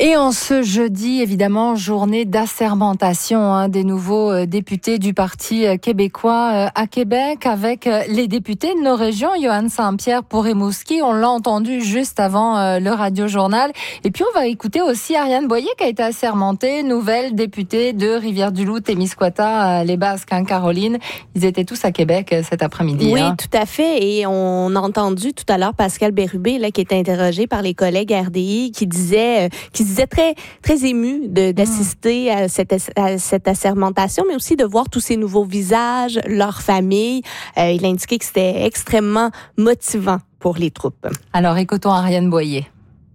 Et en ce jeudi, évidemment, journée d'assermentation des nouveaux députés du Parti québécois à Québec avec les députés de nos régions. Johan Saint-Pierre pour Rimouski, on l'a entendu juste avant le radio-journal. Et puis on va écouter aussi Ariane Boyer qui a été assermentée, nouvelle députée de Rivière-du-Loup, Témiscouata, les Basques, Caroline. Ils étaient tous à Québec cet après-midi. Oui, tout à fait. Et on a entendu tout à l'heure Pascal Bérubé là, qui était interrogé par les collègues RDI qui disait très, très ému d'assister à cette assermentation, mais aussi de voir tous ces nouveaux visages, leurs familles. Il a indiqué que c'était extrêmement motivant pour les troupes. Alors, écoutons Ariane Boyer.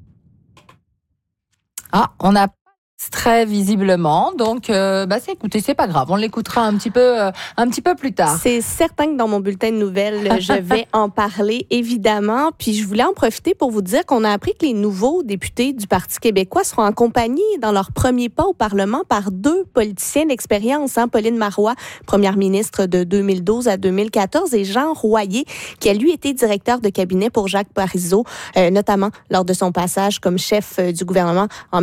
Ah, on a très visiblement, donc écoutez, c'est pas grave, on l'écoutera un petit peu plus tard. C'est certain que dans mon bulletin de nouvelles, je vais en parler évidemment, puis je voulais en profiter pour vous dire qu'on a appris que les nouveaux députés du Parti québécois seront accompagnés dans leur premier pas au Parlement par deux politiciens d'expérience, Pauline Marois, première ministre de 2012 à 2014, et Jean Royer, qui a lui été directeur de cabinet pour Jacques Parizeau, notamment lors de son passage comme chef du gouvernement en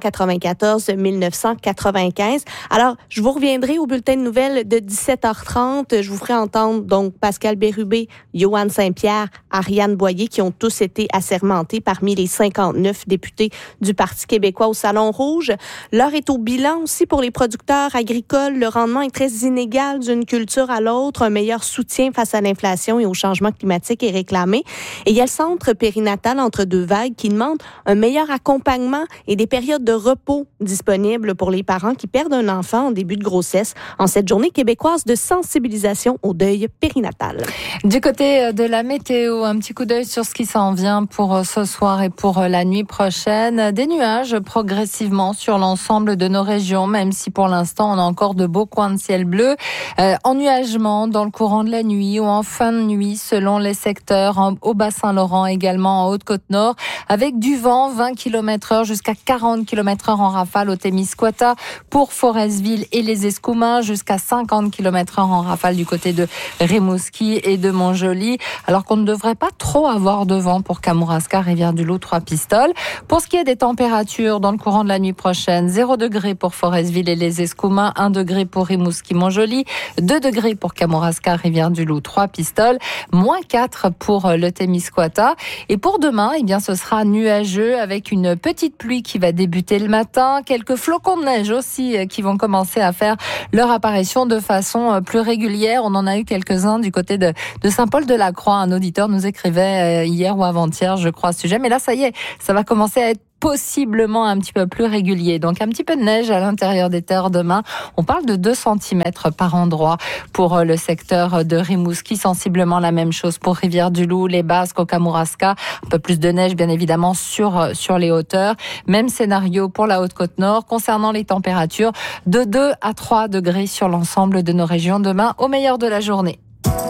1995. Alors, je vous reviendrai au bulletin de nouvelles de 17h30. Je vous ferai entendre donc Pascal Bérubé, Johan Saint-Pierre, Ariane Boyer, qui ont tous été assermentés parmi les 59 députés du Parti québécois au Salon Rouge. L'heure est au bilan aussi pour les producteurs agricoles. Le rendement est très inégal d'une culture à l'autre. Un meilleur soutien face à l'inflation et au changement climatique est réclamé. Et il y a le centre périnatal entre deux vagues qui demande un meilleur accompagnement et des périodes de repos disponibles pour les parents qui perdent un enfant en début de grossesse en cette journée québécoise de sensibilisation au deuil périnatal. Du côté de la météo, un petit coup d'œil sur ce qui s'en vient pour ce soir et pour la nuit prochaine. Des nuages progressivement sur l'ensemble de nos régions, même si pour l'instant on a encore de beaux coins de ciel bleu. Ennuagement dans le courant de la nuit ou en fin de nuit selon les secteurs, au Bas-Saint-Laurent également, en Haute-Côte-Nord, avec du vent 20 km/h jusqu'à 40 km/h en rafale au Témiscouata, pour Forestville et les Escoumins, jusqu'à 50 km/h en rafale du côté de Rimouski et de Montjoly, alors qu'on ne devrait pas trop avoir de vent pour Kamouraska, Rivière-du-Loup, Trois-Pistoles. Pour ce qui est des températures dans le courant de la nuit prochaine, 0 degré pour Forestville et les Escoumins, 1 degré pour Rimouski, Montjoly, 2 degrés pour Kamouraska, Rivière-du-Loup, Trois-Pistoles, moins 4 pour le Témiscouata. Et pour demain, ce sera nuageux avec une petite pluie qui va débuter le matin, quelques flocons de neige aussi qui vont commencer à faire leur apparition de façon plus régulière. On en a eu quelques-uns du côté de Saint-Paul-de-la-Croix. Un auditeur nous écrivait hier ou avant-hier, je crois, à ce sujet. Mais là, ça y est, ça va commencer à être possiblement un petit peu plus régulier. Donc, un petit peu de neige à l'intérieur des terres demain. On parle de 2 cm par endroit pour le secteur de Rimouski. Sensiblement la même chose pour Rivière-du-Loup, les Basques, au Kamouraska. Un peu plus de neige, bien évidemment, sur les hauteurs. Même scénario pour la Haute-Côte-Nord. Concernant les températures, de 2 à 3 degrés sur l'ensemble de nos régions demain, au meilleur de la journée.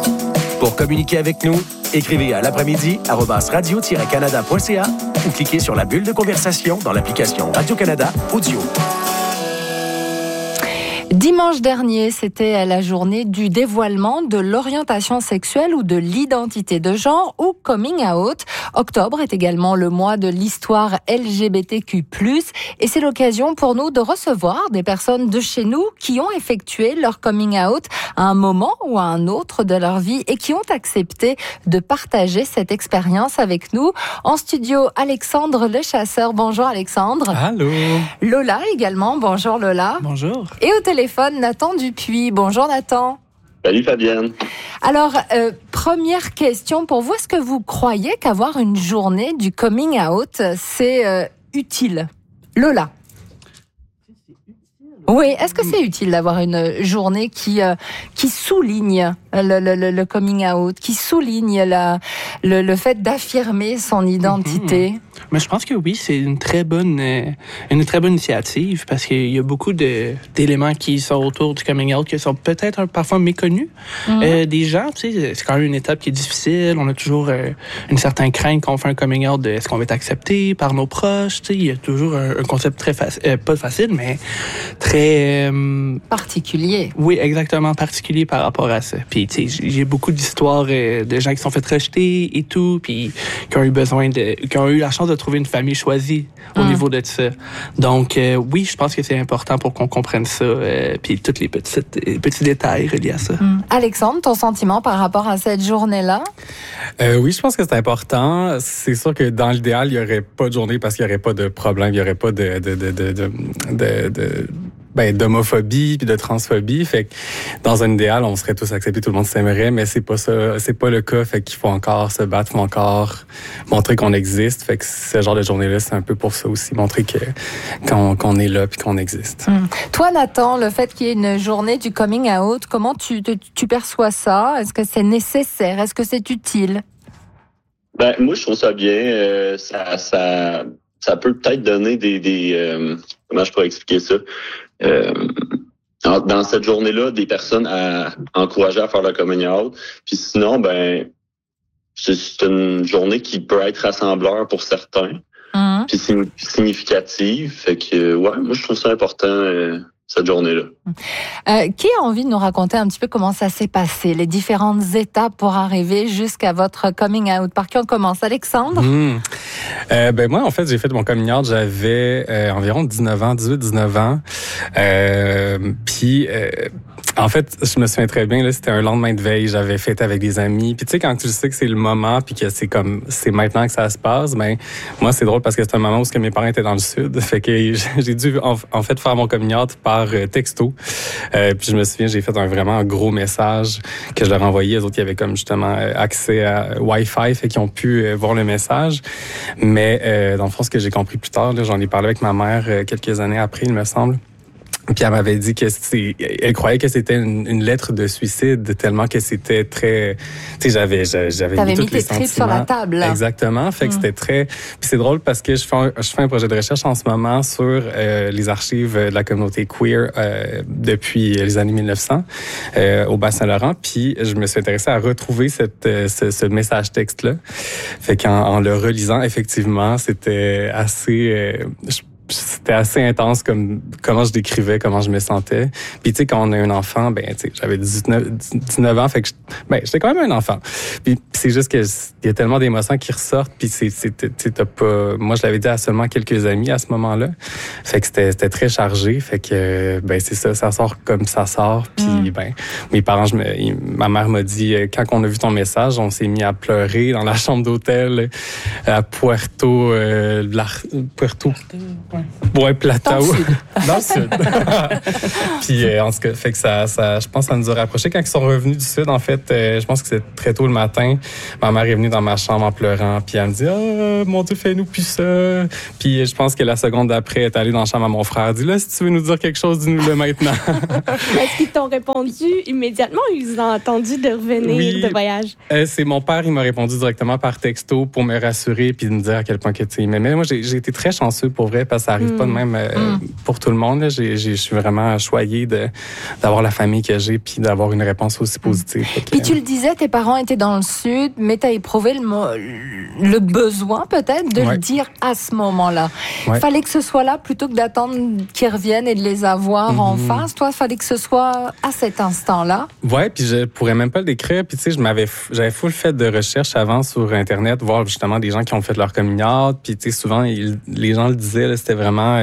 Pour communiquer avec nous, écrivez à l'après-midi @radio-canada.ca ou cliquez sur la bulle de conversation dans l'application Radio-Canada Audio. Dimanche dernier, c'était la journée du dévoilement de l'orientation sexuelle ou de l'identité de genre ou coming out. Octobre est également le mois de l'histoire LGBTQ+, et c'est l'occasion pour nous de recevoir des personnes de chez nous qui ont effectué leur coming out à un moment ou à un autre de leur vie et qui ont accepté de partager cette expérience avec nous. En studio, Alexandre Lechasseur. Bonjour Alexandre. Allô. Lola également. Bonjour Lola. Bonjour. Et au téléphone, Nathan Dupuis. Bonjour Nathan. Salut Fabienne. Alors, première question pour vous. Est-ce que vous croyez qu'avoir une journée du coming out, c'est utile? Lola. Oui, est-ce que c'est utile d'avoir une journée qui souligne le coming out, qui souligne le fait d'affirmer son identité? Mais je pense que oui, c'est une très bonne initiative parce qu'il y a beaucoup d'éléments qui sont autour du coming out qui sont peut-être parfois méconnus des gens. Tu sais, c'est quand même une étape qui est difficile. On a toujours une certaine crainte quand on fait un coming out de est-ce qu'on va être accepté par nos proches. Tu sais, il y a toujours un concept très facile, pas facile, mais très très... particulier. Oui, exactement, particulier par rapport à ça. Puis, tu sais, j'ai beaucoup d'histoires de gens qui sont fait rejeter et tout, puis qui ont eu la chance de trouver une famille choisie au niveau de ça. Donc, oui, je pense que c'est important pour qu'on comprenne ça, puis tous les petits détails reliés à ça. Alexandre, ton sentiment par rapport à cette journée-là? Oui, je pense que c'est important. C'est sûr que dans l'idéal, il n'y aurait pas de journée parce qu'il n'y aurait pas de problème, il n'y aurait pas d'homophobie puis de transphobie. Fait que dans un idéal, on serait tous acceptés, tout le monde s'aimerait, mais c'est pas ça, c'est pas le cas. Fait qu'il faut encore se battre, faut encore montrer qu'on existe. Fait que ce genre de journée-là, c'est un peu pour ça aussi, montrer qu'on est là puis qu'on existe. Toi, Nathan, le fait qu'il y ait une journée du coming out, comment tu perçois ça? Est-ce que c'est nécessaire? Est-ce que c'est utile? Ben, moi, je trouve ça bien. Ça peut peut-être donner des comment je pourrais expliquer ça? Dans cette journée-là, des personnes à encourager à faire le coming out. Puis sinon, ben, c'est une journée qui peut être rassembleur pour certains. Puis significative. Fait que, ouais, moi, je trouve ça important, cette journée-là. Qui a envie de nous raconter un petit peu comment ça s'est passé, les différentes étapes pour arriver jusqu'à votre coming out? Par qui on commence? Alexandre? Ben moi, en fait, j'ai fait mon coming out, j'avais environ 18-19 ans. Puis, en fait, je me souviens très bien, là, c'était un lendemain de veille, j'avais fêté avec des amis. Puis tu sais, quand tu sais que c'est le moment, puis que c'est maintenant que ça se passe, ben moi, c'est drôle parce que c'est un moment où mes parents étaient dans le sud. Fait que j'ai dû, en fait, faire mon coming out par texto. Puis je me souviens, j'ai fait vraiment un gros message que je leur envoyais. Les autres, qui avaient comme justement accès à Wi-Fi, fait qu'ils ont pu voir le message. Mais dans le fond, ce que j'ai compris plus tard, là, j'en ai parlé avec ma mère quelques années après, il me semble. Puis elle m'avait dit que elle croyait que c'était une lettre de suicide tellement que c'était très, tu sais, j'avais mis toutes les sentiments sur la table. Là. Exactement, fait que c'était très. Puis c'est drôle parce que je fais un projet de recherche en ce moment sur les archives de la communauté queer depuis les années 1900 au Bas-Saint-Laurent. Puis je me suis intéressé à retrouver ce message texte là. Fait qu'en le relisant, effectivement, c'était assez intense comme comment je décrivais, comment je me sentais. Puis tu sais, quand on a un enfant, ben tu sais, j'avais 19 ans, fait que j'étais quand même un enfant. Puis c'est juste que il y a tellement d'émotions qui ressortent, puis t'as pas. Moi, je l'avais dit à seulement quelques amis à ce moment-là. Fait que c'était très chargé. Fait que ben c'est ça sort comme ça sort. Puis ben mes parents, ma mère m'a dit quand on a vu ton message, on s'est mis à pleurer dans la chambre d'hôtel à Puerto. Ouais, Platao. Dans le sud. Puis, en tout cas, fait que ça, je pense que ça nous a rapprochés. Quand ils sont revenus du sud, en fait, je pense que c'était très tôt le matin. Ma mère est venue dans ma chambre en pleurant. Puis, elle me dit, oh, mon Dieu, fais-nous plus ça. Puis, je pense que la seconde d'après, elle est allée dans la chambre à mon frère. Elle dit, là, si tu veux nous dire quelque chose, dis-nous-le maintenant. Est-ce qu'ils t'ont répondu immédiatement ou ils ont attendu de revenir de voyage? C'est mon père, il m'a répondu directement par texto pour me rassurer puis me dire à quel point que tu m'aimais. Moi, j'ai été très chanceux pour vrai parce que ça arrive pas de même pour tout le monde. Je suis vraiment choyé d'avoir la famille que j'ai puis d'avoir une réponse aussi positive. Puis tu le disais, tes parents étaient dans le sud, mais tu as éprouvé le besoin peut-être de le dire à ce moment-là. Il fallait que ce soit là plutôt que d'attendre qu'ils reviennent et de les avoir en face. Toi, il fallait que ce soit à cet instant-là. Ouais, puis je pourrais même pas le décrire. Puis tu sais, j'avais full fait de recherche avant sur Internet, voir justement des gens qui ont fait leur coming out. Puis tu sais, souvent les gens le disaient, là, c'était vraiment,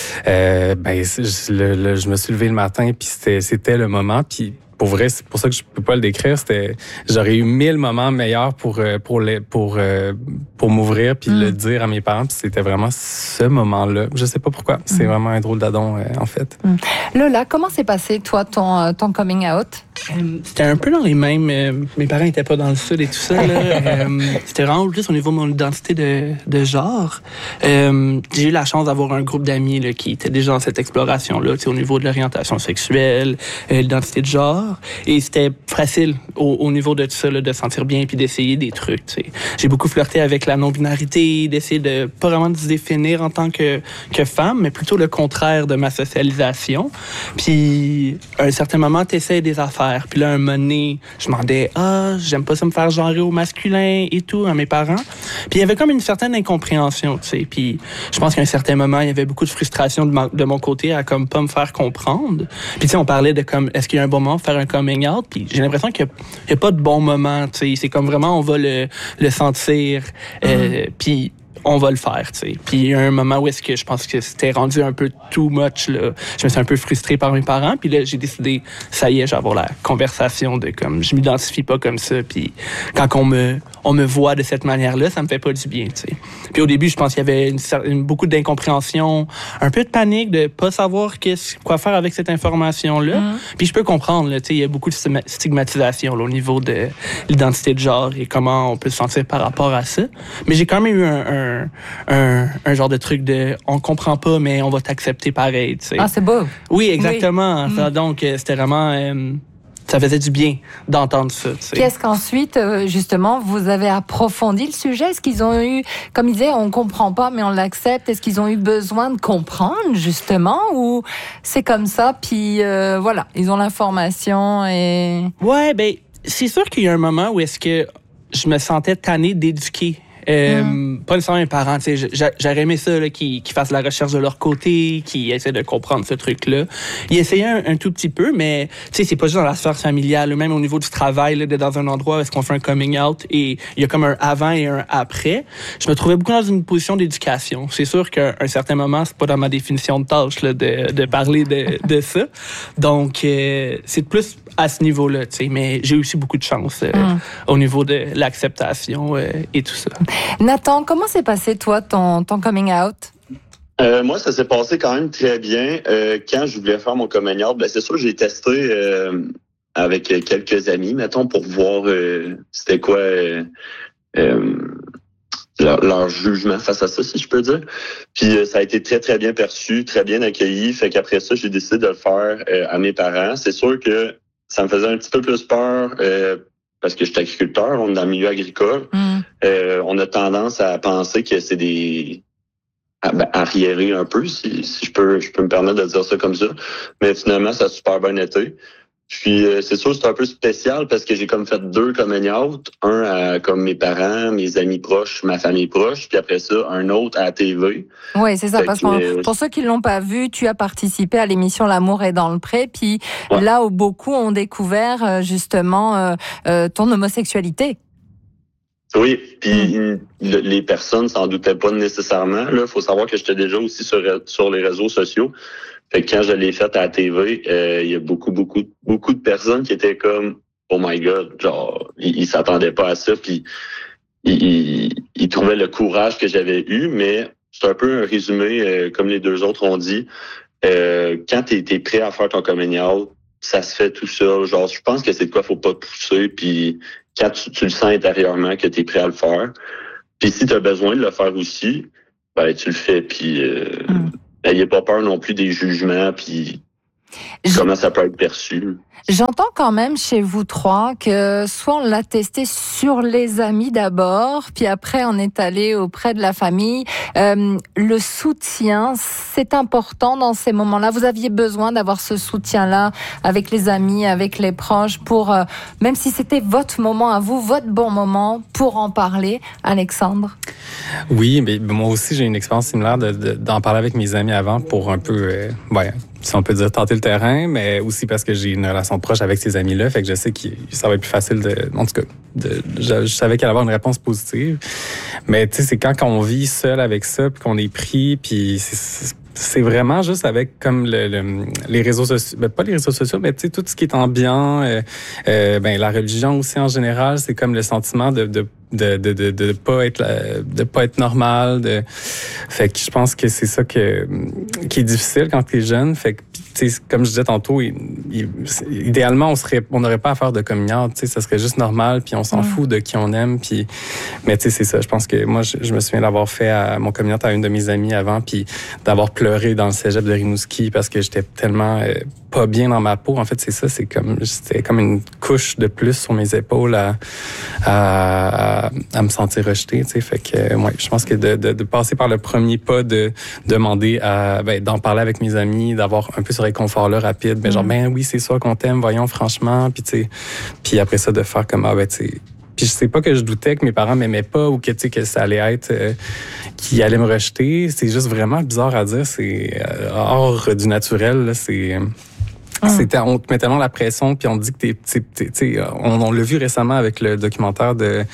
je me suis levé le matin puis c'était le moment. Puis pour vrai, c'est pour ça que je peux pas le décrire. J'aurais eu 1000 moments meilleurs pour m'ouvrir puis le dire à mes parents. Puis c'était vraiment ce moment-là. Je sais pas pourquoi. C'est vraiment un drôle d'adon en fait. Lola, comment s'est passé toi ton coming out? C'était un peu dans les mêmes. Mes parents étaient pas dans le sud et tout ça. Là. C'était vraiment plus au niveau de mon identité de genre. J'ai eu la chance d'avoir un groupe d'amis là, qui étaient déjà dans cette exploration-là, au niveau de l'orientation sexuelle, l'identité de genre. genre. Et c'était facile au niveau de tout ça, là, de se sentir bien puis d'essayer des trucs, tu sais. J'ai beaucoup flirté avec la non-binarité, d'essayer de pas vraiment se définir en tant que femme, mais plutôt le contraire de ma socialisation. Puis, à un certain moment, t'essayes des affaires. Puis là, un moment donné, je me demandais, j'aime pas ça me faire genrer au masculin et tout, à mes parents. Puis il y avait comme une certaine incompréhension, tu sais. Puis je pense qu'à un certain moment, il y avait beaucoup de frustration de mon côté à comme pas me faire comprendre. Puis tu sais, on parlait de comme, est-ce qu'il y a un bon moment pour faire un coming out? Puis j'ai l'impression qu'il y a pas de bon moment, tu sais. C'est comme vraiment, on va le sentir. Puis on va le faire, tu sais. Puis il y a un moment où est-ce que je pense que c'était rendu un peu too much, là. Je me suis un peu frustré par mes parents, puis là, j'ai décidé, ça y est, je vais avoir la conversation de comme, je m'identifie pas comme ça, puis quand on me voit de cette manière-là, ça me fait pas du bien, tu sais. Puis au début, je pense qu'il y avait beaucoup d'incompréhension, un peu de panique de pas savoir quoi faire avec cette information-là. Puis je peux comprendre, là, tu sais, il y a beaucoup de stigmatisation là, au niveau de l'identité de genre et comment on peut se sentir par rapport à ça. Mais j'ai quand même eu un genre de truc de on comprend pas, mais on va t'accepter pareil, tu sais. Ah, c'est beau. Oui, exactement. Oui. Ça, donc, c'était vraiment... ça faisait du bien d'entendre ça. Tu sais. Puis est-ce qu'ensuite, justement, vous avez approfondi le sujet? Est-ce qu'ils ont eu, comme ils disaient, on comprend pas, mais on l'accepte. Est-ce qu'ils ont eu besoin de comprendre, justement? Ou c'est comme ça, puis voilà, ils ont l'information et... Ouais, ben, c'est sûr qu'il y a un moment où est-ce que je me sentais tanné d'éduquer. Pas nécessairement mes parents, tu sais, j'aurais aimé ça là, qu'ils fassent la recherche de leur côté, qu'ils essaient de comprendre ce truc-là. Ils essayaient un tout petit peu, mais tu sais, c'est pas juste dans la sphère familiale, là, même au niveau du travail, là, dans un endroit où est-ce qu'on fait un coming out et il y a comme un avant et un après. Je me trouvais beaucoup dans une position d'éducation. C'est sûr qu'à un certain moment, c'est pas dans ma définition de tâche là, de parler de ça. Donc, c'est plus à ce niveau-là, tu sais, mais j'ai aussi beaucoup de chance au niveau de l'acceptation et tout ça. Nathan, comment s'est passé, toi, ton coming out? Moi, ça s'est passé quand même très bien. Quand je voulais faire mon coming out, ben, c'est sûr, j'ai testé avec quelques amis, mettons, pour voir c'était quoi leur jugement face à ça, si je peux dire. Puis ça a été très, très bien perçu, très bien accueilli. Fait qu'après ça, j'ai décidé de le faire à mes parents. C'est sûr que ça me faisait un petit peu plus peur parce que je suis agriculteur, on est dans le milieu agricole. On a tendance à penser que c'est des arriérés un peu, si je peux me permettre de dire ça comme ça. Mais finalement, ça a super bien été. Puis c'est sûr, c'est un peu spécial parce que j'ai comme fait 2 coming out. Un à comme mes parents, mes amis proches, ma famille proche, puis après ça, un autre à la TV. Oui, c'est ça, parce que pour ceux qui ne l'ont pas vu, tu as participé à l'émission L'amour est dans le pré, puis là où beaucoup ont découvert justement ton homosexualité. Oui, puis les personnes s'en doutaient pas nécessairement. Là, faut savoir que j'étais déjà aussi sur les réseaux sociaux. Fait que quand je l'ai fait à la TV, il y a beaucoup de personnes qui étaient comme oh my God, genre ils s'attendaient pas à ça, puis ils trouvaient le courage que j'avais eu, mais c'est un peu un résumé comme les 2 autres ont dit. Quand t'es prêt à faire ton coming out, ça se fait tout seul. Genre, je pense que c'est de quoi faut pas pousser, puis quand tu le sens intérieurement que t'es prêt à le faire. Puis si t'as besoin de le faire aussi, ben tu le fais, puis n'ayez pas peur non plus des jugements, puis comment ça peut être perçu. J'entends quand même chez vous 3 que soit on l'a testé sur les amis d'abord, puis après on est allé auprès de la famille. Le soutien, c'est important dans ces moments-là. Vous aviez besoin d'avoir ce soutien-là avec les amis, avec les proches, pour même si c'était votre moment à vous, votre bon moment pour en parler. Alexandre? Oui, mais moi aussi j'ai une expérience similaire d'en parler avec mes amis avant pour un peu, si on peut dire, tenter le terrain, mais aussi parce que j'ai une relation proche avec ces amis-là, fait que je sais que ça va être plus facile en tout cas, je savais qu'il allait avoir une réponse positive. Mais tu sais, c'est quand on vit seul avec ça, puis qu'on est pris, puis c'est vraiment juste avec comme les réseaux sociaux, pas les réseaux sociaux, mais tu sais, tout ce qui est ambiant, la religion aussi en général, c'est comme le sentiment de de pas être normal. Fait que je pense que c'est ça qui est difficile quand t'es jeune. Fait que, tu sais, comme je disais tantôt, idéalement, on n'aurait pas à faire de coming out, tu sais, ça serait juste normal, puis on s'en fout de qui on aime, puis, mais tu sais, c'est ça. Je pense que moi, je me souviens d'avoir fait mon coming out à une de mes amies avant, puis d'avoir pleuré dans le cégep de Rimouski parce que j'étais tellement pas bien dans ma peau. En fait, c'est ça, c'était comme une couche de plus sur mes épaules à me sentir rejeté, tu sais. Fait que, ouais, je pense que de passer par le premier pas de demander d'en parler avec mes amis, d'avoir un peu ce réconfort-là rapide, genre, oui, c'est ça qu'on t'aime, voyons, franchement, puis tu sais, puis après ça, de faire comme, tu sais, puis je sais pas que je doutais que mes parents m'aimaient pas ou que, tu sais, que ça allait être qu'ils allaient me rejeter. C'est juste vraiment bizarre à dire, c'est hors du naturel, là, c'est... On te met tellement la pression, puis on te dit que on l'a vu récemment avec le documentaire de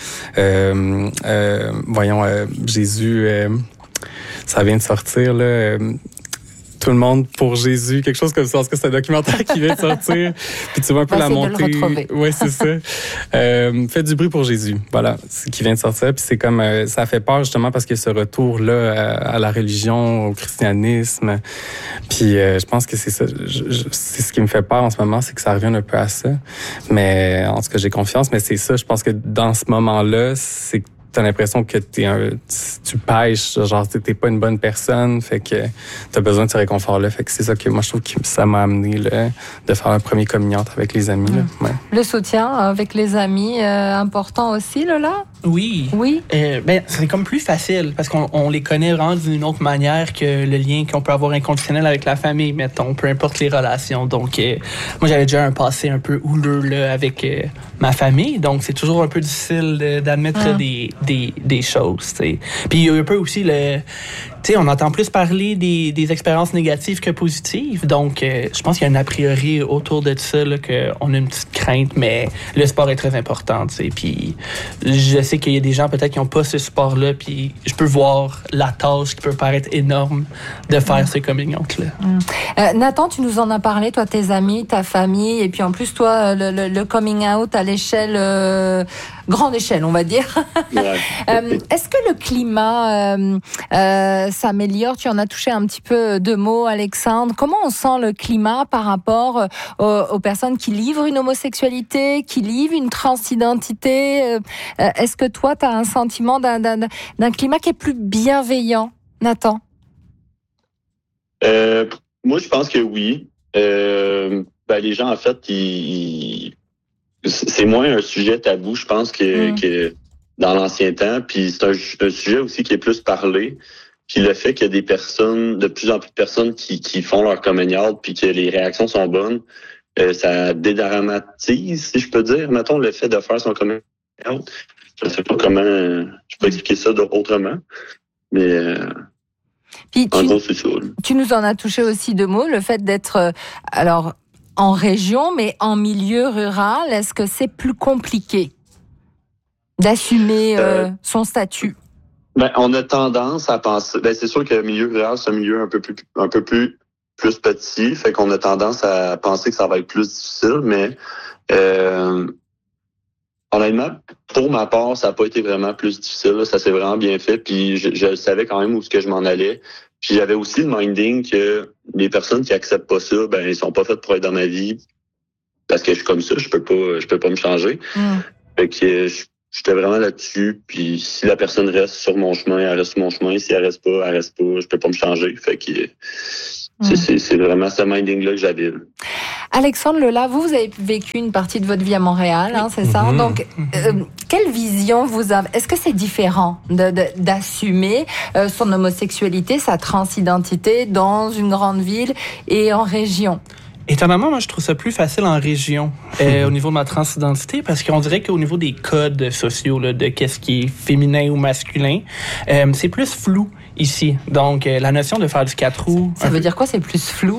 Jésus, ça vient de sortir là. Tout le monde pour Jésus, quelque chose comme ça. Parce que c'est un documentaire qui vient de sortir. Puis tu vois un peu la montée. Oui, c'est ça. Faites du bruit pour Jésus. Voilà, c'est qui vient de sortir. Puis c'est comme ça fait peur justement parce que ce retour là à la religion, au christianisme. Puis je pense que c'est ça. C'est ce qui me fait peur en ce moment, c'est que ça revienne un peu à ça. Mais en tout cas, j'ai confiance. Mais c'est ça. Je pense que dans ce moment-là, c'est t'as l'impression que tu pêches, genre t'es pas une bonne personne, fait que t'as besoin de ce réconfort-là. Fait que c'est ça que moi je trouve que ça m'a amené là, de faire un premier coming out avec les amis. Là. Ouais. Le soutien avec les amis, important aussi, là? Oui. Oui. C'est comme plus facile parce qu'on les connaît vraiment d'une autre manière que le lien qu'on peut avoir inconditionnel avec la famille, mettons, peu importe les relations. Donc, moi, j'avais déjà un passé un peu houleux là, avec ma famille, donc c'est toujours un peu difficile d'admettre des choses. T'sais. Puis il y a un peu aussi on entend plus parler des expériences négatives que positives. Donc, je pense qu'il y a un a priori autour de ça, là, qu'on a une petite crainte, mais le sport est très important. Puis, je sais qu'il y a des gens peut-être qui n'ont pas ce sport-là, puis je peux voir la tâche qui peut paraître énorme de faire ce coming out-là. Nathan, tu nous en as parlé, toi, tes amis, ta famille, et puis en plus, toi, le coming out à l'échelle... grande échelle, on va dire. Ouais. Est-ce que le climat s'améliore? Tu en as touché un petit peu de mots, Alexandre. Comment on sent le climat par rapport aux personnes qui livrent une homosexualité, qui livrent une transidentité? Est-ce que toi, tu as un sentiment d'un climat qui est plus bienveillant, Nathan? Moi, je pense que oui. Les gens, en fait, c'est moins un sujet tabou, je pense, que dans l'ancien temps. Puis c'est un sujet aussi qui est plus parlé. Puis le fait qu'il y a de plus en plus de personnes qui font leur coming out, puis que les réactions sont bonnes, ça dédramatise, si je peux dire, mettons, le fait de faire son coming out. Je sais pas comment je peux expliquer ça autrement, mais puis en gros, c'est ça. Tu nous en as touché aussi deux mots, le fait d'être en région, mais en milieu rural. Est-ce que c'est plus compliqué d'assumer son statut? On a tendance à penser... c'est sûr que le milieu rural, c'est un milieu un peu plus petit, fait qu'on a tendance à penser que ça va être plus difficile, mais honnêtement, pour ma part, ça n'a pas été vraiment plus difficile. Là. Ça s'est vraiment bien fait, puis je savais quand même où ce que je m'en allais. Puis j'avais aussi le minding que les personnes qui acceptent pas ça, ils sont pas faites pour être dans ma vie parce que je suis comme ça, je peux pas me changer. Fait que j'étais vraiment là-dessus. Puis si la personne reste sur mon chemin, elle reste sur mon chemin. Si elle reste pas, je peux pas me changer. Fait que c'est vraiment ce minding-là que j'avais. Alexandre Lola, vous avez vécu une partie de votre vie à Montréal, c'est ça? Donc, quelle vision vous avez? Est-ce que c'est différent d'assumer son homosexualité, sa transidentité dans une grande ville et en région? Étonnamment, moi, je trouve ça plus facile en région au niveau de ma transidentité parce qu'on dirait qu'au niveau des codes sociaux là, de qu'est-ce qui est féminin ou masculin, c'est plus flou ici. Donc, la notion de faire du 4 roues... Ça veut dire quoi, c'est plus flou?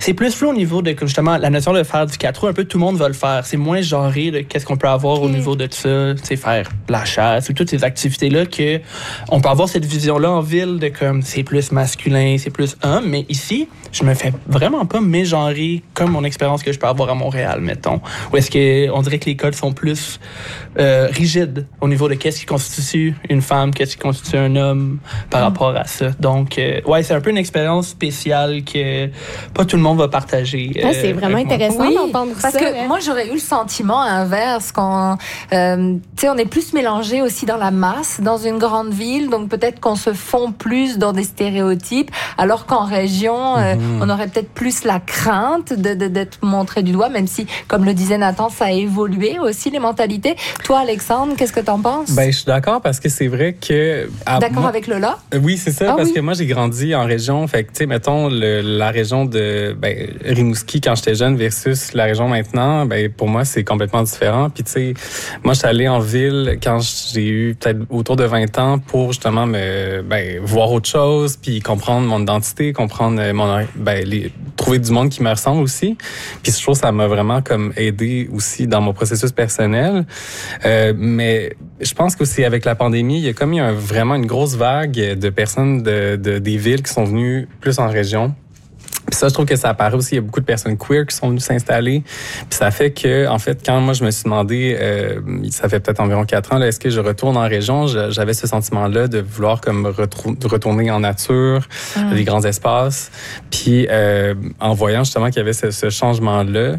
c'est plus flou au niveau de, justement, la notion de faire du 4 roues. Un peu tout le monde va le faire. C'est moins genré de qu'est-ce qu'on peut avoir au niveau de ça. Tu sais, faire la chasse ou toutes ces activités-là que on peut avoir cette vision-là en ville de comme c'est plus masculin, c'est plus homme. Mais ici, je me fais vraiment pas mégenrer comme mon expérience que je peux avoir à Montréal, mettons. Où est-ce qu'on dirait que les codes sont plus rigides au niveau de qu'est-ce qui constitue une femme, qu'est-ce qui constitue un homme par rapport à ça. Donc, ouais, c'est un peu une expérience spéciale que pas tout le monde va partager. C'est vraiment intéressant d'entendre ça. Parce que moi, j'aurais eu le sentiment inverse qu'on, tu sais, on est plus mélangé aussi dans la masse dans une grande ville, donc peut-être qu'on se fond plus dans des stéréotypes, alors qu'en région, on aurait peut-être plus la crainte d'être montré du doigt, même si, comme le disait Nathan, ça a évolué aussi les mentalités. Toi, Alexandre, qu'est-ce que t'en penses? Ben, je suis d'accord parce que c'est vrai que... D'accord avec Lola? Oui, c'est ça, parce que moi, j'ai grandi en région. Fait que, tu sais, mettons, la région de Rimouski quand j'étais jeune versus la région maintenant, ben, pour moi, c'est complètement différent. Puis, tu sais, moi, je suis allé en ville quand j'ai eu peut-être autour de 20 ans pour justement voir autre chose, puis comprendre mon identité, comprendre trouver du monde qui me ressemble aussi. Puis, je trouve que ça m'a vraiment comme aidé aussi dans mon processus personnel. Mais je pense qu'aussi avec la pandémie, il y a comme eu vraiment une grosse vague de personnes des villes qui sont venues plus en région. Puis ça, je trouve que ça apparaît aussi. Il y a beaucoup de personnes queer qui sont venues s'installer. Puis ça fait que, en fait, quand moi, je me suis demandé, ça fait peut-être environ 4 ans, là, est-ce que je retourne en région? J'avais ce sentiment-là de vouloir comme retourner en nature, les grands espaces. Puis en voyant justement qu'il y avait ce changement-là,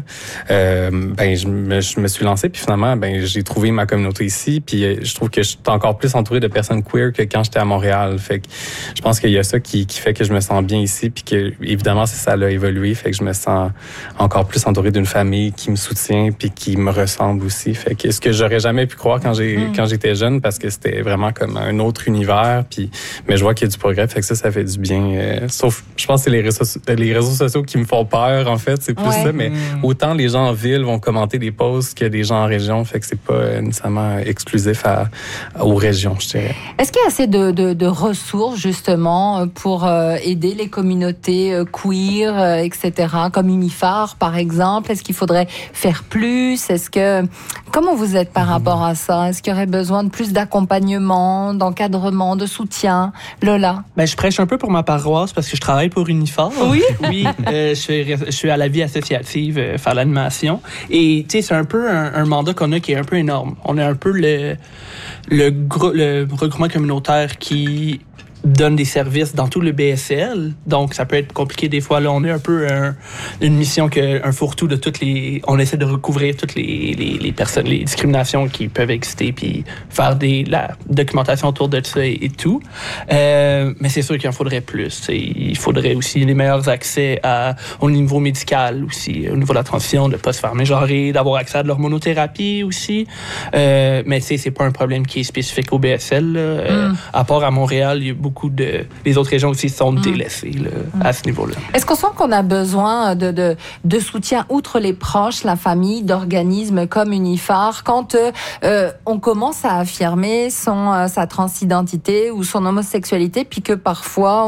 je me suis lancé. Puis finalement, j'ai trouvé ma communauté ici. Puis je trouve que je suis encore plus entouré de personnes queer que quand j'étais à Montréal. Fait que je pense qu'il y a ça qui fait que je me sens bien ici. Puis que, évidemment, ça a évolué, fait que je me sens encore plus entouré d'une famille qui me soutient puis qui me ressemble aussi. Fait que ce que j'aurais jamais pu croire quand j'étais jeune, parce que c'était vraiment comme un autre univers. Puis, mais je vois qu'il y a du progrès, fait que ça fait du bien. Sauf, je pense que c'est les réseaux sociaux qui me font peur, en fait, c'est plus ça. Mais autant les gens en ville vont commenter des posts que des gens en région, fait que c'est pas nécessairement exclusif aux régions, je dirais. Est-ce qu'il y a assez de ressources, justement, pour aider les communautés queer, etc., comme Unifar, par exemple? Est-ce qu'il faudrait faire plus? Comment vous êtes par rapport à ça? Est-ce qu'il y aurait besoin de plus d'accompagnement, d'encadrement, de soutien? Lola? Je prêche un peu pour ma paroisse parce que je travaille pour Unifar. Oui? Oui, je suis à la vie associative, faire l'animation. Et, tu sais, c'est un peu un mandat qu'on a qui est un peu énorme. On est un peu le regroupement communautaire qui donne des services dans tout le BSL. Donc, ça peut être compliqué des fois. Là, on est un peu une mission un fourre-tout de toutes les... On essaie de recouvrir toutes les personnes, les discriminations qui peuvent exister, puis faire la documentation autour de ça et tout. Mais c'est sûr qu'il en faudrait plus. Il faudrait aussi les meilleurs accès au niveau médical aussi, au niveau de la transition, de ne pas se faire mégenrer, d'avoir accès à de l'hormonothérapie aussi. Mais c'est pas un problème qui est spécifique au BSL. Là. À part à Montréal, il y a beaucoup les autres régions aussi sont délaissées là, à ce niveau-là. Est-ce qu'on sent qu'on a besoin de soutien, outre les proches, la famille, d'organismes comme Unifar, quand on commence à affirmer sa transidentité ou son homosexualité, puis que parfois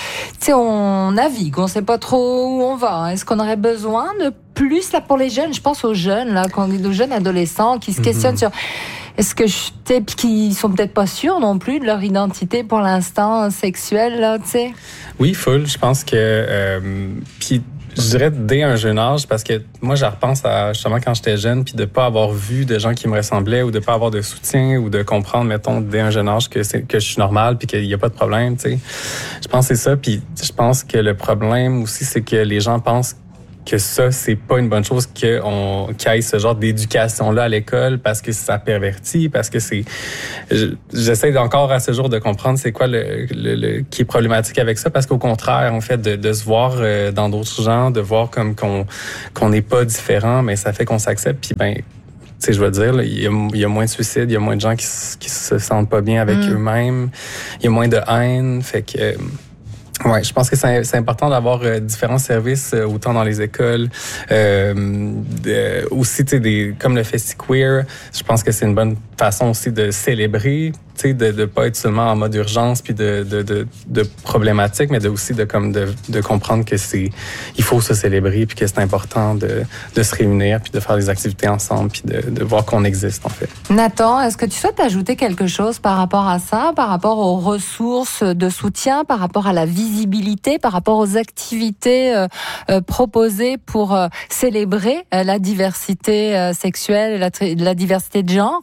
on navigue, on ne sait pas trop où on va? Est-ce qu'on aurait besoin de plus là, pour les jeunes? Je pense aux jeunes, là, aux jeunes adolescents qui se questionnent sur... Est-ce que puis qui sont peut-être pas sûrs non plus de leur identité pour l'instant sexuelle, là, tu sais? Oui, full. Je pense que puis je dirais dès un jeune âge, parce que moi je repense à justement quand j'étais jeune, puis de pas avoir vu de gens qui me ressemblaient ou de pas avoir de soutien ou de comprendre, mettons, dès un jeune âge que je suis normal puis qu'il y a pas de problème, tu sais. Je pense que c'est ça. Puis je pense que le problème aussi, c'est que les gens pensent que ça, c'est pas une bonne chose qu'il y ait ce genre d'éducation-là à l'école parce que ça pervertit, parce que c'est... J'essaie encore à ce jour de comprendre c'est quoi le qui est problématique avec ça, parce qu'au contraire, en fait, de se voir dans d'autres gens, de voir comme qu'on n'est pas différent, mais ça fait qu'on s'accepte, puis tu sais, je veux dire, là, il y a moins de suicides, il y a moins de gens qui se sentent pas bien avec eux-mêmes, il y a moins de haine, fait que... Ouais, je pense que c'est important d'avoir différents services autant dans les écoles, aussi tu sais comme le FestiQueer, je pense que c'est une bonne façon aussi de célébrer, tu sais, de pas être seulement en mode urgence puis de problématique, mais aussi de comprendre que il faut se célébrer puis que c'est important de se réunir puis de faire des activités ensemble puis de voir qu'on existe, en fait. Nathan, est-ce que tu souhaites ajouter quelque chose par rapport à ça, par rapport aux ressources de soutien, par rapport à la visibilité, par rapport aux activités proposées pour célébrer la diversité sexuelle et la diversité de genre?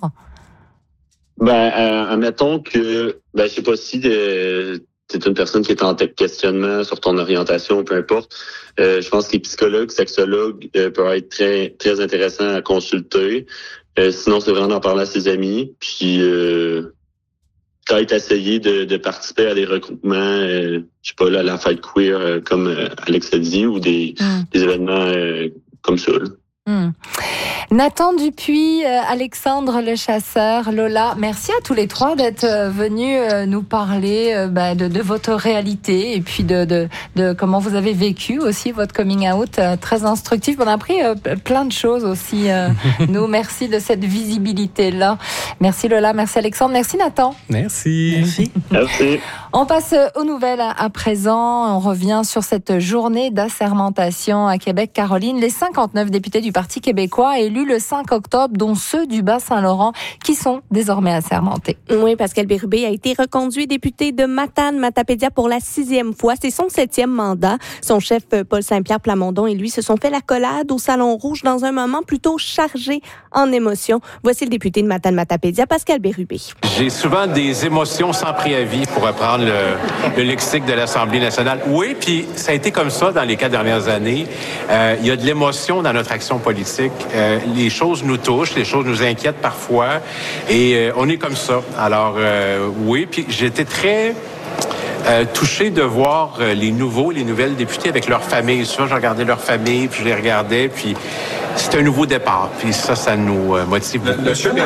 Admettons que, je sais pas si t'es une personne qui est en questionnement sur ton orientation, peu importe. Je pense que les psychologues, sexologues peuvent être très, très intéressants à consulter. Sinon, c'est vraiment d'en parler à ses amis. Puis, peut-être essayer de participer à des regroupements, je sais pas, là, la fête queer, comme Alex a dit, ou des événements comme ça, là. Nathan Dupuis, Alexandre Le Chasseur, Lola, merci à tous les trois d'être venus nous parler de votre réalité et puis de comment vous avez vécu aussi votre coming out, très instructif. On a appris plein de choses aussi. Nous, merci de cette visibilité-là. Merci Lola, merci Alexandre, merci Nathan. Merci. Merci. On passe aux nouvelles à présent. On revient sur cette journée d'assermentation à Québec. Caroline, les 59 députés du Parti québécois élus le 5 octobre, dont ceux du Bas-Saint-Laurent, qui sont désormais assermentés. Oui, Pascal Bérubé a été reconduit député de Matane-Matapédia pour la 6e fois. C'est son 7e mandat. Son chef, Paul Saint-Pierre Plamondon, et lui se sont fait l'accolade au Salon Rouge dans un moment plutôt chargé en émotions. Voici le député de Matane-Matapédia, Pascal Bérubé. J'ai souvent des émotions sans préavis, pour reprendre le lexique de l'Assemblée nationale. Oui, puis ça a été comme ça dans les 4 dernières années. Il y a de l'émotion dans notre action politique. Les choses nous touchent, les choses nous inquiètent parfois, et on est comme ça. Alors, oui, puis j'étais très touché de voir les nouvelles députés avec leur famille. Souvent, je regardais leur famille, puis je les regardais, puis c'est un nouveau départ. Puis ça nous motive beaucoup.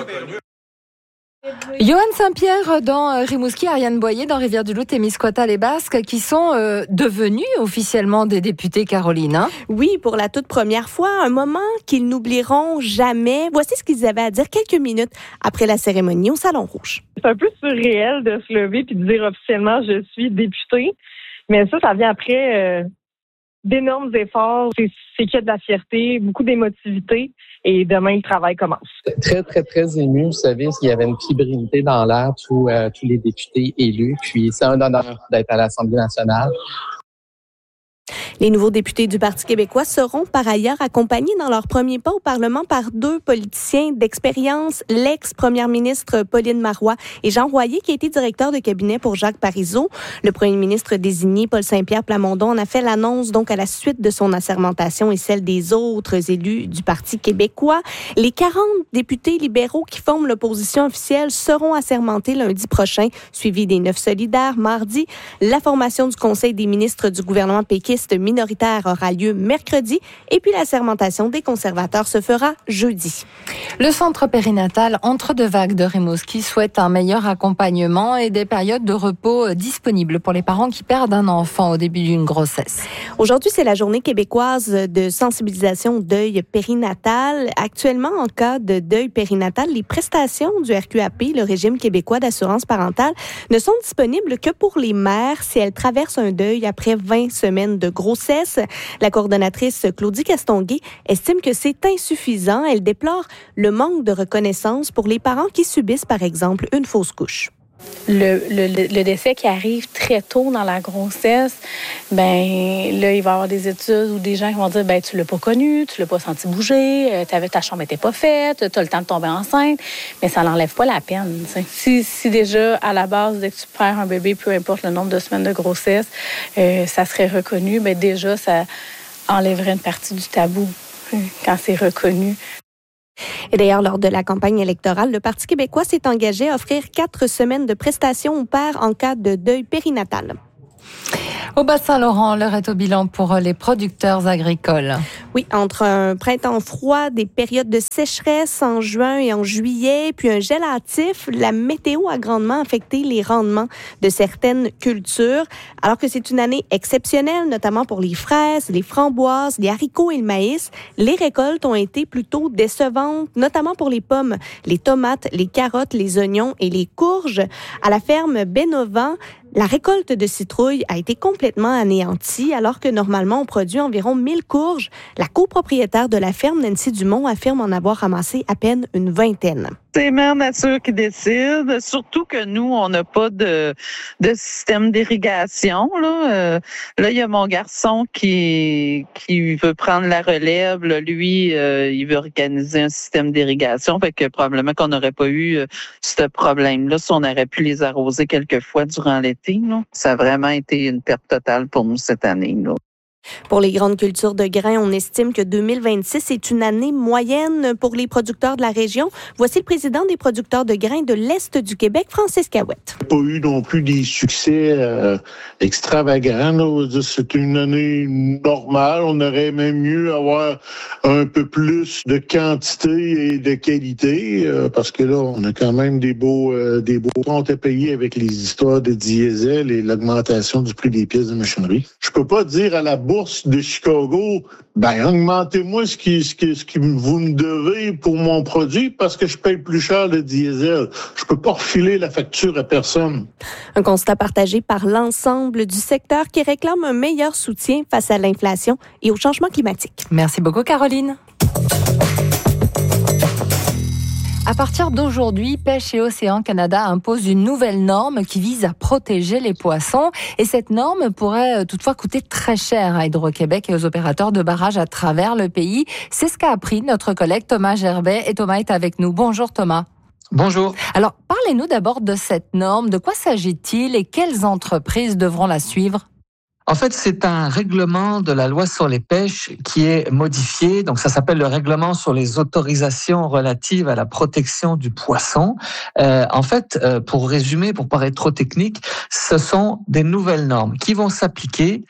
Johan Saint-Pierre dans Rimouski, Ariane Boyer dans Rivière-du-Loup, Témiscouata-les-Basques, qui sont devenus officiellement des députés, Caroline. Hein? Oui, pour la toute première fois, un moment qu'ils n'oublieront jamais. Voici ce qu'ils avaient à dire quelques minutes après la cérémonie au Salon Rouge. C'est un peu surréel de se lever puis de dire officiellement je suis député, mais ça vient après d'énormes efforts. C'est qu'il y a de la fierté, beaucoup d'émotivité. Et demain, le travail commence. Très, très, très ému. Vous savez, il y avait une fébrilité dans l'air, tous les députés élus. Puis c'est un honneur d'être à l'Assemblée nationale. Les nouveaux députés du Parti québécois seront par ailleurs accompagnés dans leur premier pas au Parlement par 2 politiciens d'expérience, l'ex-première ministre Pauline Marois et Jean Royer, qui a été directeur de cabinet pour Jacques Parizeau. Le premier ministre désigné, Paul Saint-Pierre Plamondon, en a fait l'annonce donc à la suite de son assermentation et celle des autres élus du Parti québécois. Les 40 députés libéraux qui forment l'opposition officielle seront assermentés lundi prochain, suivi des 9 solidaires mardi. La formation du Conseil des ministres du gouvernement péquiste minoritaire aura lieu mercredi et puis la sermentation des conservateurs se fera jeudi. Le centre périnatal Entre deux vagues de Rimouski souhaite un meilleur accompagnement et des périodes de repos disponibles pour les parents qui perdent un enfant au début d'une grossesse. Aujourd'hui, c'est la journée québécoise de sensibilisation au deuil périnatal. Actuellement, en cas de deuil périnatal, les prestations du RQAP, le régime québécois d'assurance parentale, ne sont disponibles que pour les mères si elles traversent un deuil après 20 semaines de grossesse. La coordonnatrice Claudie Castonguay estime que c'est insuffisant. Elle déplore le manque de reconnaissance pour les parents qui subissent, par exemple, une fausse couche. Le décès qui arrive très tôt dans la grossesse, là, il va y avoir des études ou des gens qui vont dire, tu l'as pas connu, tu l'as pas senti bouger, ta chambre était pas faite, tu as le temps de tomber enceinte, mais ça n'enlève pas la peine. T'sais. Si déjà, à la base, dès que tu perds un bébé, peu importe le nombre de semaines de grossesse, ça serait reconnu, déjà, ça enlèverait une partie du tabou quand c'est reconnu. Et d'ailleurs, lors de la campagne électorale, le Parti québécois s'est engagé à offrir 4 semaines de prestations aux pères en cas de deuil périnatal. Au Bas-Saint-Laurent, l'heure est au bilan pour les producteurs agricoles. Oui, entre un printemps froid, des périodes de sécheresse en juin et en juillet, puis un gel hâtif, la météo a grandement affecté les rendements de certaines cultures. Alors que c'est une année exceptionnelle, notamment pour les fraises, les framboises, les haricots et le maïs, les récoltes ont été plutôt décevantes, notamment pour les pommes, les tomates, les carottes, les oignons et les courges. À la ferme Bénovan, la récolte de citrouilles a été complètement anéantie, alors que normalement on produit environ 1000 courges. La copropriétaire de la ferme, Nancy Dumont, affirme en avoir ramassé à peine une vingtaine. C'est Mère Nature qui décide, surtout que nous, on n'a pas de système d'irrigation. Là, il y a mon garçon qui veut prendre la relève. Là, lui, il veut organiser un système d'irrigation. Fait que probablement qu'on n'aurait pas eu ce problème-là si on aurait pu les arroser quelques fois durant l'été. Là. Ça a vraiment été une perte totale pour nous cette année. Là. Pour les grandes cultures de grains, on estime que 2026 est une année moyenne pour les producteurs de la région. Voici le président des producteurs de grains de l'Est du Québec, Francis Cahouette. Pas eu non plus des succès extravagants. Là. C'est une année normale. On aurait même mieux avoir un peu plus de quantité et de qualité parce que là, on a quand même des beaux comptes à payer avec les histoires de diesel et l'augmentation du prix des pièces de machinerie. Je peux pas dire à la bourse de Chicago, augmentez-moi ce que vous me devez pour mon produit parce que je paye plus cher le diesel. Je peux pas refiler la facture à personne. Un constat partagé par l'ensemble du secteur qui réclame un meilleur soutien face à l'inflation et au changement climatique. Merci beaucoup, Caroline. À partir d'aujourd'hui, Pêche et Océan Canada impose une nouvelle norme qui vise à protéger les poissons. Et cette norme pourrait toutefois coûter très cher à Hydro-Québec et aux opérateurs de barrages à travers le pays. C'est ce qu'a appris notre collègue Thomas Gerbet. Et Thomas est avec nous. Bonjour Thomas. Bonjour. Alors, parlez-nous d'abord de cette norme. De quoi s'agit-il et quelles entreprises devront la suivre ? En fait, c'est un règlement de la loi sur les pêches qui est modifié. Donc, ça s'appelle le règlement sur les autorisations relatives à la protection du poisson. En fait, pour résumer, pour pas être trop technique, ce sont des nouvelles normes qui vont s'appliquer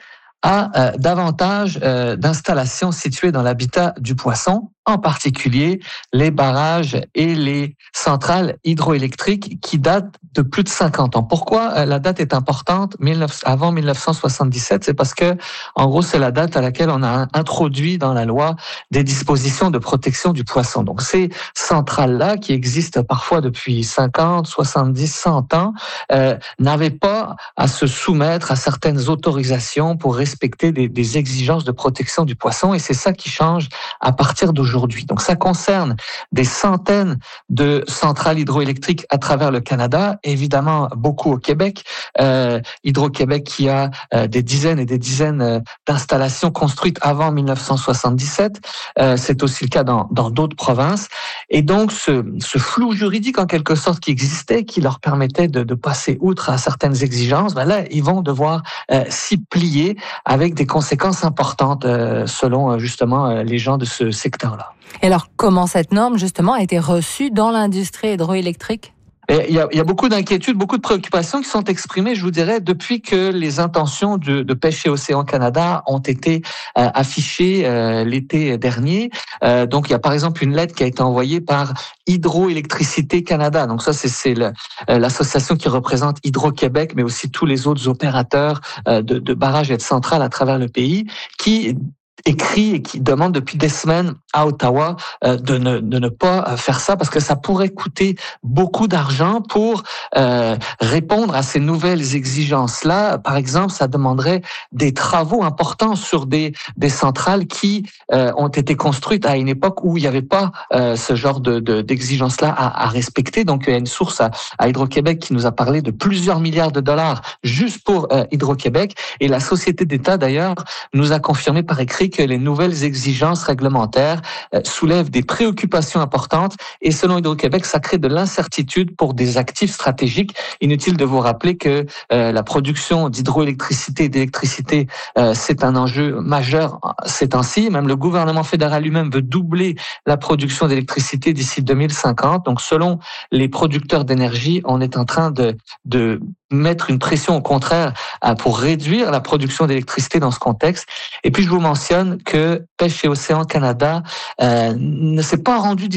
à davantage d'installations situées dans l'habitat du poisson, en particulier les barrages et les centrales hydroélectriques qui datent de plus de 50 ans. Pourquoi la date est importante avant 1977? C'est parce que, en gros, c'est la date à laquelle on a introduit dans la loi des dispositions de protection du poisson. Donc, ces centrales-là, qui existent parfois depuis 50, 70, 100 ans, n'avaient pas à se soumettre à certaines autorisations pour respecter des exigences de protection du poisson. Et c'est ça qui change à partir d'aujourd'hui. Donc, ça concerne des centaines de centrales hydroélectriques à travers le Canada, évidemment beaucoup au Québec. Hydro-Québec qui a des dizaines et des dizaines d'installations construites avant 1977. C'est aussi le cas dans d'autres provinces. Et donc, ce flou juridique, en quelque sorte, qui existait, qui leur permettait de passer outre à certaines exigences, là, ils vont devoir s'y plier avec des conséquences importantes selon, justement, les gens de ce secteur-là. Et alors, comment cette norme, justement, a été reçue dans l'industrie hydroélectrique ? Il y a beaucoup d'inquiétudes, beaucoup de préoccupations qui sont exprimées, je vous dirais, depuis que les intentions de Pêche et Océan Canada ont été affichées l'été dernier. Donc, il y a par exemple une lettre qui a été envoyée par Hydroélectricité Canada. Donc ça, c'est l'association qui représente Hydro-Québec, mais aussi tous les autres opérateurs de barrages et de centrales à travers le pays, qui écrit et qui demande depuis des semaines à Ottawa de ne pas faire ça parce que ça pourrait coûter beaucoup d'argent pour répondre à ces nouvelles exigences-là. Par exemple, ça demanderait des travaux importants sur des centrales qui ont été construites à une époque où il n'y avait pas ce genre d'exigences-là à respecter. Donc, il y a une source à Hydro-Québec qui nous a parlé de plusieurs milliards de dollars juste pour Hydro-Québec. Et la Société d'État, d'ailleurs, nous a confirmé par écrit que les nouvelles exigences réglementaires soulèvent des préoccupations importantes et selon Hydro-Québec, ça crée de l'incertitude pour des actifs stratégiques. Inutile de vous rappeler que la production d'hydroélectricité et d'électricité, c'est un enjeu majeur ces temps-ci. Même le gouvernement fédéral lui-même veut doubler la production d'électricité d'ici 2050. Donc, selon les producteurs d'énergie, on est en train de mettre une pression au contraire pour réduire la production d'électricité dans ce contexte. Et puis je vous mentionne que Pêche et Océan Canada ne s'est pas rendu